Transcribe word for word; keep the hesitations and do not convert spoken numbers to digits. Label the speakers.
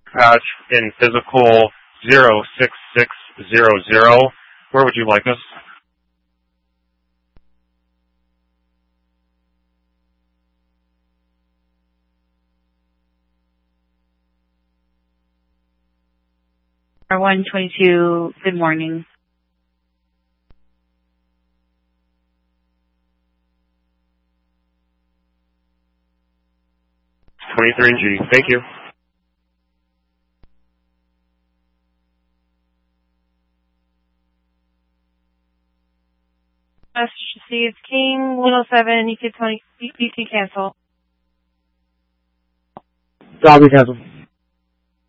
Speaker 1: dispatch in physical zero six six zero zero. Where would you like us?
Speaker 2: one twenty-two, good morning.
Speaker 1: twenty-three G, thank you.
Speaker 2: Steve King, one oh seven, you can, twenty, you can cancel.
Speaker 3: Dobby cancel.